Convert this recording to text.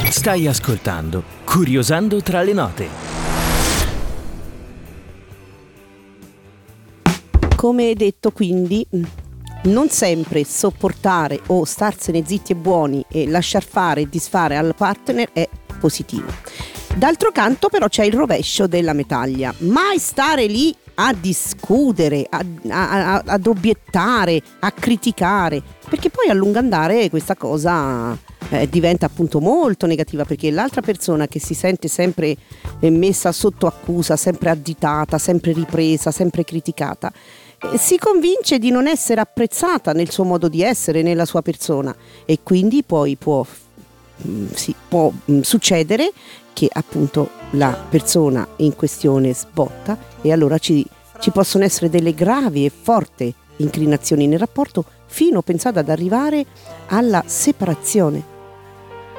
Stai ascoltando Curiosando tra le note. Come detto, quindi, non sempre sopportare o starsene zitti e buoni e lasciar fare e disfare al partner è positivo. D'altro canto però c'è il rovescio della medaglia. Mai stare lì a discutere, ad obiettare, a criticare, perché poi a lungo andare questa cosa diventa appunto molto negativa, perché l'altra persona che si sente sempre messa sotto accusa, sempre additata, sempre ripresa, sempre criticata, si convince di non essere apprezzata nel suo modo di essere, nella sua persona, e quindi poi può succedere che appunto la persona in questione sbotta, e allora ci possono essere delle gravi e forti inclinazioni nel rapporto, fino, pensate, ad arrivare alla separazione.